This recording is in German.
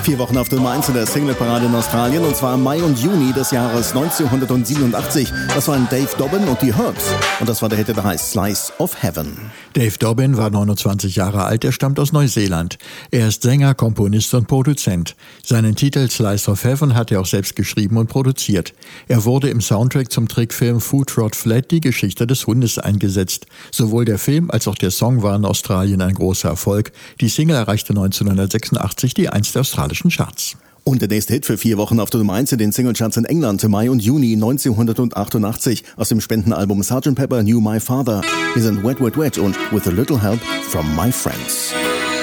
4 Wochen auf der Nummer 1 in der Singleparade in Australien, und zwar im Mai und Juni des Jahres 1987. Das waren Dave Dobbin und die Herbs. Und das war der Hit, der heißt Slice of Heaven. Dave Dobbin war 29 Jahre alt, er stammt aus Neuseeland. Er ist Sänger, Komponist und Produzent. Seinen Titel Slice of Heaven hat er auch selbst geschrieben und produziert. Er wurde im Soundtrack zum Trickfilm Food Trot Flat, die Geschichte des Hundes, eingesetzt. Sowohl der Film als auch der Song waren in Australien ein großer Erfolg. Die Single erreichte 1986 die 1 der australischen Charts. Und der nächste Hit für 4 Wochen auf der Nummer 1 in den Singlecharts in England im Mai und Juni 1988 aus dem Spendenalbum Sgt. Pepper Knew My Father. Hier sind Wet Wet Wet und With a Little Help from My Friends.